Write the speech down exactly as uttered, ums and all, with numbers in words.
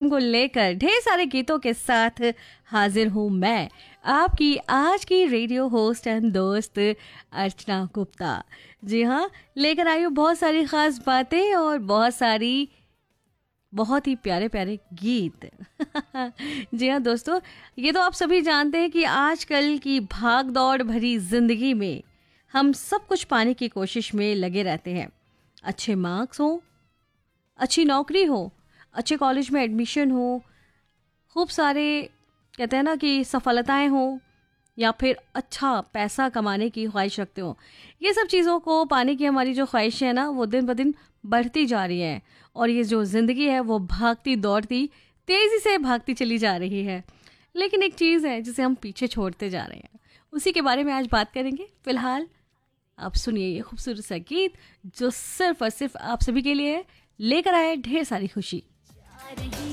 को लेकर ढेर सारे गीतों के साथ हाजिर हूँ मैं, आपकी आज की रेडियो होस्ट एंड दोस्त अर्चना गुप्ता। जी हाँ, लेकर आई हूँ बहुत सारी खास बातें और बहुत सारी बहुत ही प्यारे प्यारे गीत। जी हाँ दोस्तों, ये तो आप सभी जानते हैं कि आजकल की भाग दौड़ भरी जिंदगी में हम सब कुछ पाने की कोशिश में लगे रहते हैं। अच्छे मार्क्स हो, अच्छी नौकरी हो, अच्छे कॉलेज में एडमिशन हो, खूब सारे कहते हैं ना कि सफलताएं हो, या फिर अच्छा पैसा कमाने की ख्वाहिश रखते हो। ये सब चीज़ों को पाने की हमारी जो ख्वाहिशें हैं ना, वो दिन ब दिन बढ़ती जा रही हैं और ये जो ज़िंदगी है वो भागती दौड़ती तेज़ी से भागती चली जा रही है। लेकिन एक चीज़ है जिसे हम पीछे छोड़ते जा रहे हैं, उसी के बारे में आज बात करेंगे। फिलहाल आप सुनिए ये खूबसूरत सा गीत जो सिर्फ और सिर्फ आप सभी के लिए है, लेकर आए ढेर सारी खुशी।